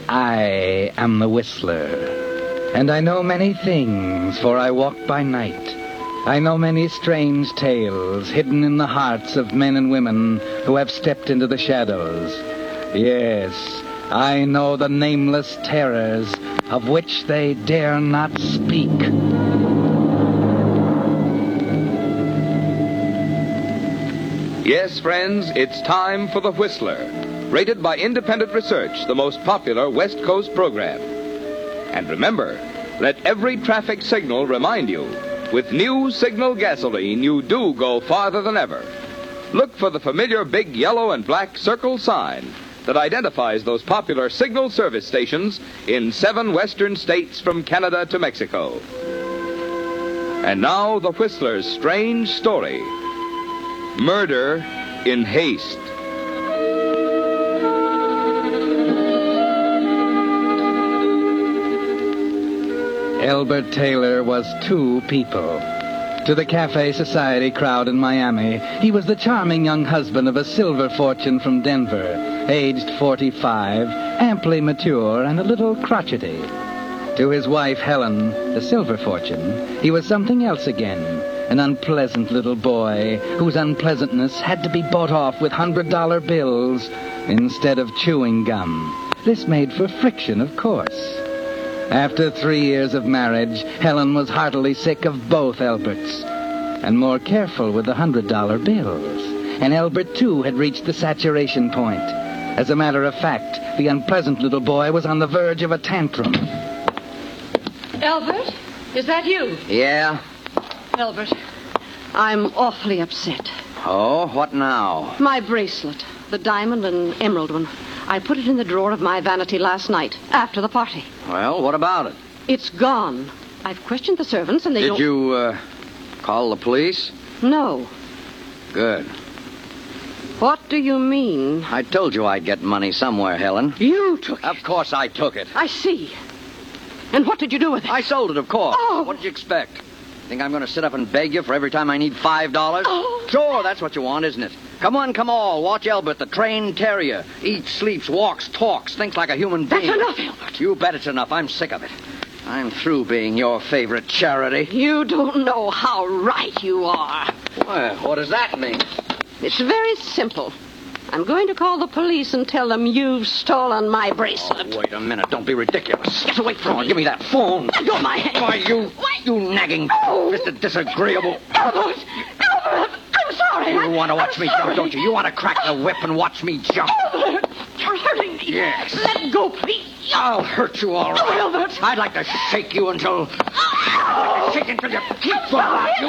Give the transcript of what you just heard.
I am the Whistler, and I know many things, for I walk by night. I know many strange tales hidden in the hearts of men and women who have stepped into the shadows. Yes, I know the nameless terrors of which they dare not speak. Yes, friends, it's time for The Whistler, rated by independent research the most popular West Coast program. And remember, let every traffic signal remind you, with new Signal gasoline, you do go farther than ever. Look for the familiar big yellow and black circle sign that identifies those popular Signal service stations in 7 western states from Canada to Mexico. And now, The Whistler's strange story. Murder in Haste. Elbert Taylor was 2 people. To the Cafe Society crowd in Miami, he was the charming young husband of a silver fortune from Denver, aged 45, amply mature, and a little crotchety. To his wife, Helen, the silver fortune, he was something else again, an unpleasant little boy whose unpleasantness had to be bought off with $100 bills instead of chewing gum. This made for friction, of course. After 3 years of marriage, Helen was heartily sick of both Alberts, and more careful with the $100 bills. And Albert, too, had reached the saturation point. As a matter of fact, the unpleasant little boy was on the verge of a tantrum. Albert, is that you? Yeah? Albert, I'm awfully upset. Oh, what now? My bracelet, the diamond and emerald one. I put it in the drawer of my vanity last night, after the party. Well, what about it? It's gone. I've questioned the servants, and they don't... Did you, call the police? No. Good. What do you mean? I told you I'd get money somewhere, Helen. You took it. Of course I took it. I see. And what did you do with it? I sold it, of course. Oh. What did you expect? Think I'm going to sit up and beg you for every time I need $5? Oh. Sure, that's what you want, isn't it? Come on, come all. Watch Albert, the trained terrier. Eats, sleeps, walks, talks, thinks like a human being. That's enough, Albert. You bet it's enough. I'm sick of it. I'm through being your favorite charity. You don't know how right you are. Well, what does that mean? It's very simple. I'm going to call the police and tell them you've stolen my bracelet. Oh, wait a minute. Don't be ridiculous. Get away from me. Give me that phone. Let go of my hand. Why, you nagging, Mr. Disagreeable. Albert! Albert! I'm sorry. You want to watch me jump, don't you? You want to crack the whip and watch me jump. Albert! You're hurting me. Yes. Let go, please. I'll hurt you all right. Oh, Albert. I'd like to shake you until... Shake until your teeth fall out. You